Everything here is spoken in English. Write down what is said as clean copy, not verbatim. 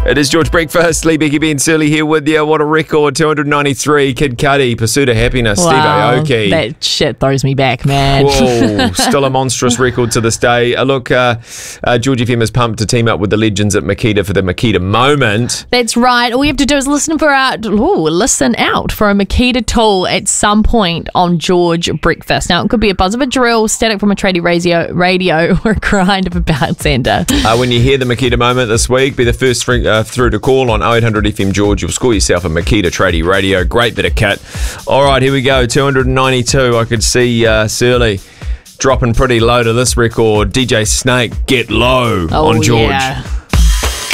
It is George Breakfast. Lee, Becky, Ben, Surly here with you. What a record. 293. Kid Cudi, Pursuit of Happiness. Wow, Steve Aoki. that shit throws me back, man. Whoa, still a monstrous record to this day. George FM is pumped to team up with the legends at Makita for the Makita moment. That's right. All you have to do is listen out for a Makita tool at some point on George Breakfast. Now, it could be a buzz of a drill, static from a tradie radio or a grind of a bounce center. When you hear the Makita moment this week, be the first through to call on 0800 FM George. You'll score yourself a Makita tradie radio. Great bit of kit. All right, here we go. 292. I could see Surly dropping pretty low to this record. DJ Snake, Get Low on George. Yeah.